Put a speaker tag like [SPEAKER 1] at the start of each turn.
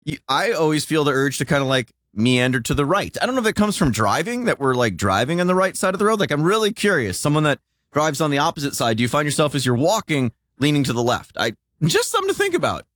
[SPEAKER 1] I always feel the urge to kind of like meander to the right. I don't know if it comes from driving, that we're like driving on the right side of the road. Like, I'm really curious. Someone that drives on the opposite side, do you find yourself as you're walking leaning to the left? Just something to think about.